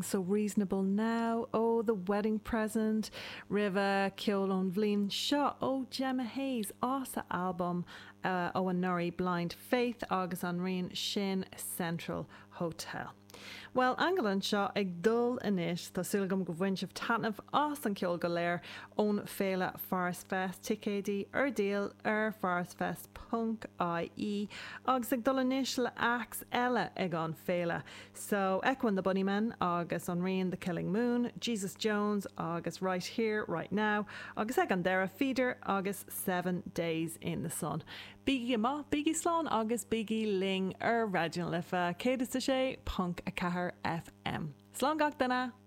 Everything So Reasonable Now, Oh, The Wedding Present, Riva, Ceolón Bhlín, seo ó Gemma Hayes, ása album ó an Nuri Blind Faith agus an rion sin Central Hotel. Well, Angelan seo ag dul inis tá sulgam go bhain sibh tanmh as an ceol go léir ón féile Forest Fest ticédí díal ar forestfest.ie agus ag dul inis le ax eile ag an féile. So Equine the Bunnymen agus an rion The Killing Moon, Jesus Jones agus Right Here, Right Now agus ag an Dara Feeder agus 7 Days in the Sun. Biggie ma, Biggie Slán agus Biggie Ling ar Radio Lifa, céad is sé Punk a Cahar FM. Slán gach dana!